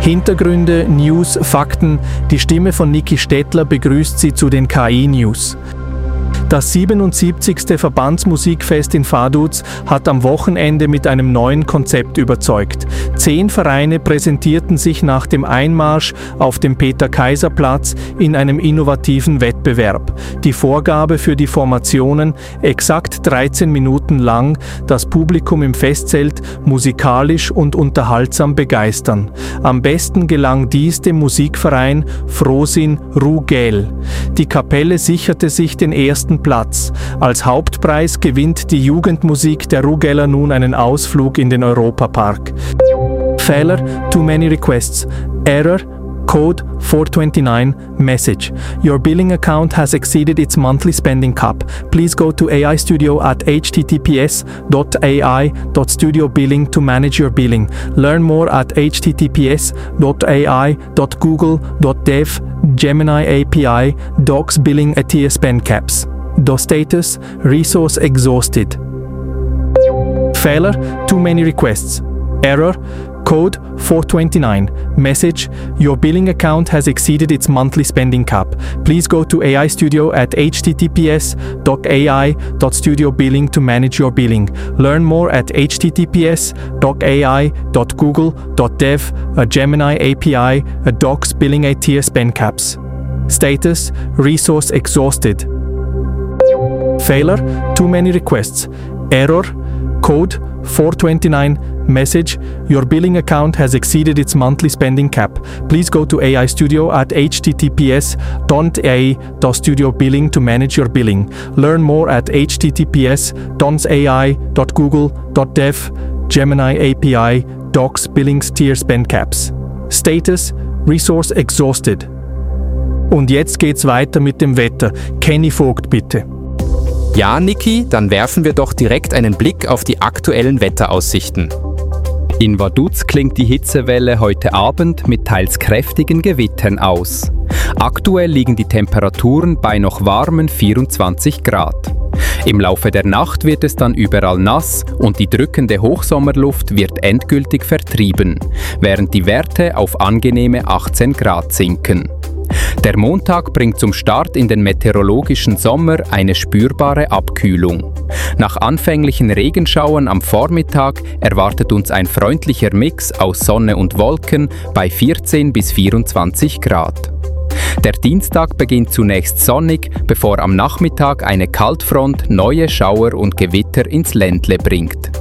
Hintergründe, News, Fakten. Die Stimme von Niki Stettler begrüßt Sie zu den KI-News. Das 77. Verbandsmusikfest in Vaduz hat am Wochenende mit einem neuen Konzept überzeugt. 10 Vereine präsentierten sich nach dem Einmarsch auf dem Peter-Kaiser-Platz in einem innovativen Wettbewerb. Die Vorgabe für die Formationen: exakt 13 Minuten lang das Publikum im Festzelt musikalisch und unterhaltsam begeistern. Am besten gelang dies dem Musikverein Frosin Rugel. Die Kapelle sicherte sich den ersten Platz. Als Hauptpreis gewinnt die Jugendmusik der Rugeler nun einen Ausflug in den Europapark. Fehler, too many requests. Error, code 429, message. Your billing account has exceeded its monthly spending cap. Please go to AI Studio at https.ai.studiobilling to manage your billing. Learn more at https.ai.google.dev Gemini API Docs Billing ATS Spend Caps. The status, resource exhausted. Fehler, too many requests. Error, code 429, message, your billing account has exceeded its monthly spending cap. Please go to AI Studio at https.ai.studiobilling to manage your billing. Learn more at https.ai.google.dev Gemini API Docs Billing ATS Spend Caps. Status, resource exhausted. Fehler, too many requests. Error, code 429, message, your billing account has exceeded its monthly spending cap. Please go to AI Studio at https.ai.studiobilling to manage your billing. Learn more at https.ai.google.dev Gemini API Docs Billing Tier Spend Caps. Status, resource exhausted. Und jetzt geht's weiter mit dem Wetter. Kenny Vogt, bitte. Ja, Niki, dann werfen wir doch direkt einen Blick auf die aktuellen Wetteraussichten. In Vaduz klingt die Hitzewelle heute Abend mit teils kräftigen Gewittern aus. Aktuell liegen die Temperaturen bei noch warmen 24 Grad. Im Laufe der Nacht wird es dann überall nass und die drückende Hochsommerluft wird endgültig vertrieben, während die Werte auf angenehme 18 Grad sinken. Der Montag bringt zum Start in den meteorologischen Sommer eine spürbare Abkühlung. Nach anfänglichen Regenschauern am Vormittag erwartet uns ein freundlicher Mix aus Sonne und Wolken bei 14 bis 24 Grad. Der Dienstag beginnt zunächst sonnig, bevor am Nachmittag eine Kaltfront neue Schauer und Gewitter ins Ländle bringt.